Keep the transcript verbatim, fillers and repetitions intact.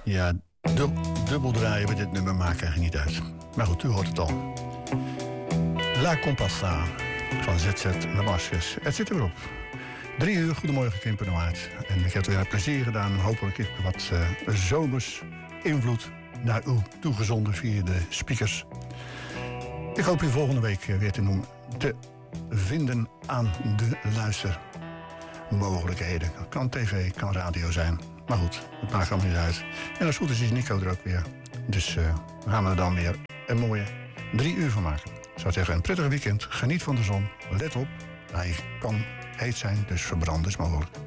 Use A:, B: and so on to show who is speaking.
A: Ja, dub, dubbel draaien bij dit nummer maakt eigenlijk niet uit. Maar goed, u hoort het al. La Compassa van Z Z Damascus. Het zit erop. Drie uur, goedemorgen Kim Penoaert. En ik heb weer plezier gedaan. Hopelijk ik wat uh, zomers invloed naar u toegezonden via de speakers. Ik hoop u volgende week weer te noemen. Te vinden aan de luistermogelijkheden. Kan tv, kan radio zijn. Maar goed, het maakt allemaal niet uit. En als het goed is, is Nico er ook weer. Dus uh, gaan we er dan weer een mooie drie uur van maken. Ik zou zeggen, een prettig weekend. Geniet van de zon. Let op, hij kan heet zijn, dus verbrand is mogelijk.